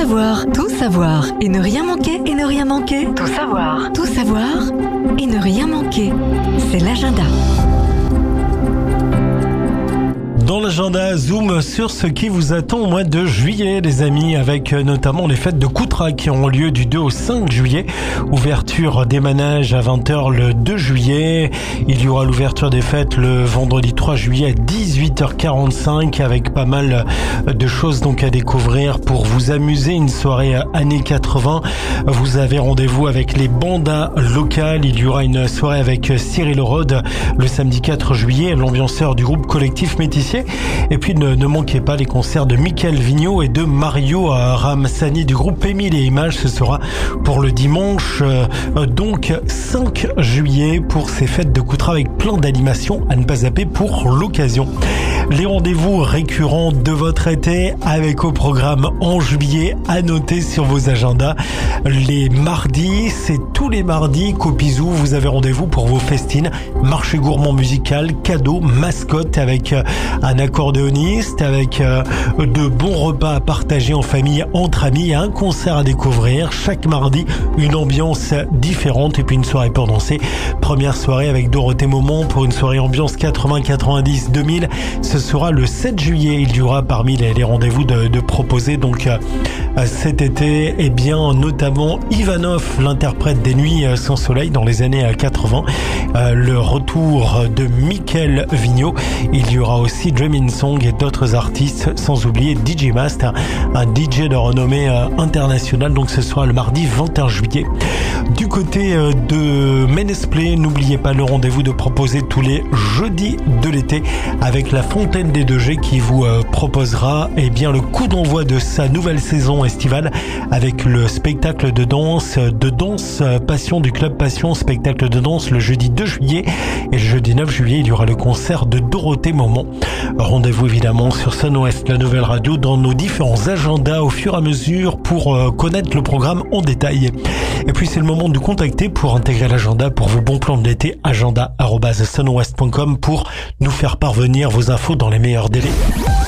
savoir et ne rien manquer, et ne rien manquer. Tout savoir et ne rien manquer. C'est l'agenda. Dans l'agenda, zoom sur ce qui vous attend au mois de juillet, les amis, avec notamment les fêtes de Coutras qui auront lieu du 2 au 5 juillet. Ouverture des manèges à 20h le 2 juillet. Il y aura l'ouverture des fêtes le vendredi 3 juillet à 18h45 avec pas mal de choses donc à découvrir pour vous amuser. Une soirée années 80. Vous avez rendez-vous avec les bandas locales. Il y aura une soirée avec Cyril Rhodes le samedi 4 juillet, l'ambianceur du groupe Collectif Métissier. Et puis ne manquez pas les concerts de Michael Vigneault et de Mario Ramsani du groupe Émile et Images. Ce sera pour le dimanche donc 5 juillet pour ces fêtes de Coutras avec plein d'animations à ne pas zapper pour l'occasion. Les rendez-vous récurrents de votre été avec au programme en juillet à noter sur vos agendas. Les mardis, c'est tous les mardis qu'au Pisou, vous avez rendez-vous pour vos festines, marché gourmand musical, cadeaux, mascottes avec un accordéoniste, avec de bons repas à partager en famille, entre amis, un concert à découvrir. Chaque mardi, une ambiance différente et puis une soirée pour danser. Première soirée avec Dorothée Momont pour une soirée ambiance 80, 90, 2000. Ce sera le 7 juillet. Il y aura parmi les rendez-vous de proposer donc cet été, eh bien notamment Ivanov, l'interprète des Nuits sans soleil dans les années 80. Le retour de Michael Vigneault. Il y aura aussi Dreamin' Song et d'autres artistes, sans oublier DJ Mast, un DJ de renommée internationale. Donc ce sera le mardi 21 juillet. Du côté de Ménesplay, n'oubliez pas le rendez-vous de proposer tous les jeudis de l'été avec la Fontaine des 2G qui vous proposera eh bien le coup d'envoi de sa nouvelle saison estivale avec le spectacle de danse Passion du Club Passion, spectacle de danse le jeudi 2 juillet et le jeudi 9 juillet il y aura le concert de Dorothée Momont. Rendez-vous évidemment sur Sun Ouest, la nouvelle radio, dans nos différents agendas au fur et à mesure pour connaître le programme en détail. Et puis c'est le moment de nous contacter pour intégrer l'agenda pour vos bons plans de l'été, agenda@sunwest.com pour nous faire parvenir vos infos dans les meilleurs délais.